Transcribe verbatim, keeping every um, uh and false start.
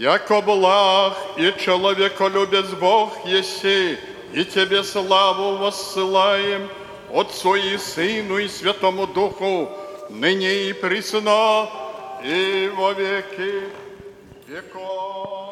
яко благ и человеколюбец Бог еси, и Тебе славу воссылаем, Отцу и Сыну и Святому Духу, ныне и присно, и во веки веков.